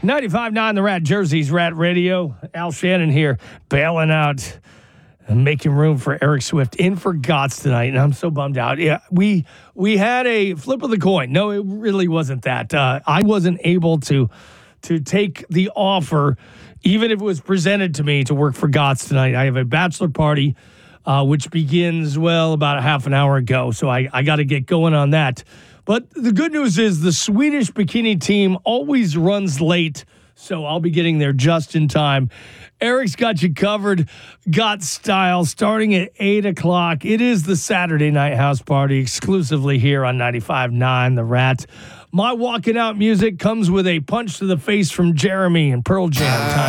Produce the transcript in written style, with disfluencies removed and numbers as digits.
95.9 The Rat, Jersey's Rat Radio. Al Shannon here, bailing out and making room for Eric Swift in for Gotts tonight, and I'm so bummed out. Yeah, we had a flip of the coin. No, it really wasn't that. I wasn't able to take the offer, even if it was presented to me, to work for Gotts tonight. I have a bachelor party, which begins, about a half an hour ago, so I got to get going on that. But the good news is the Swedish bikini team always runs late, so I'll be getting there just in time. Eric's got you covered, Gotts style, starting at 8 o'clock. It is the Saturday night house party exclusively here on 95.9 The Rat. My walking out music comes with a punch to the face from Jeremy and Pearl Jam time.